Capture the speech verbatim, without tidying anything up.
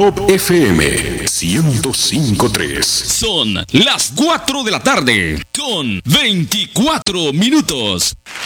Top F M ciento cinco punto tres. Son las cuatro de la tarde con veinticuatro minutos.